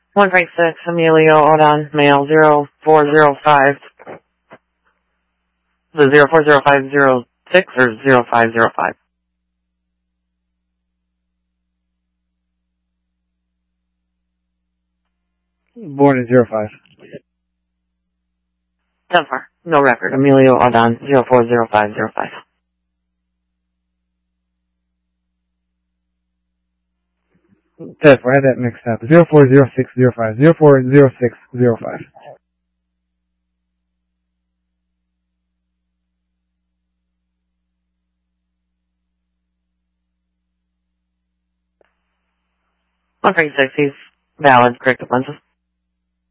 136, Emilio Odon, male, 0405. The 040506 or 0505? Born in 05. 10 far. No record. Emilio Odon, 040505. That's I had that mixed up. 040605. 040605. One 136, he's valid, correct lenses.